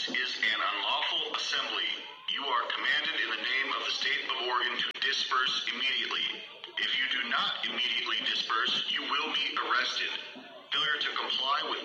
This is an unlawful assembly. You are commanded in the name of the state of Oregon to disperse immediately. If you do not immediately disperse, you will be arrested. Failure to comply with